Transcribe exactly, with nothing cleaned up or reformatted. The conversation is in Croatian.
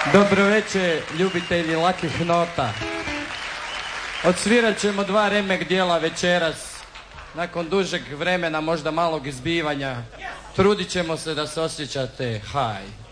Dobro večer, ljubitelji lakih nota. Odsvirat ćemo dva remek dijela večeras. Nakon dužeg vremena, možda malog izbivanja. Trudit ćemo se da se osjećate high.